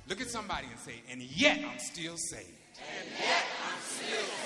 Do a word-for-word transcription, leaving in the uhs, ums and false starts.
Look at somebody and say, and yet I'm still saved. And yet I'm still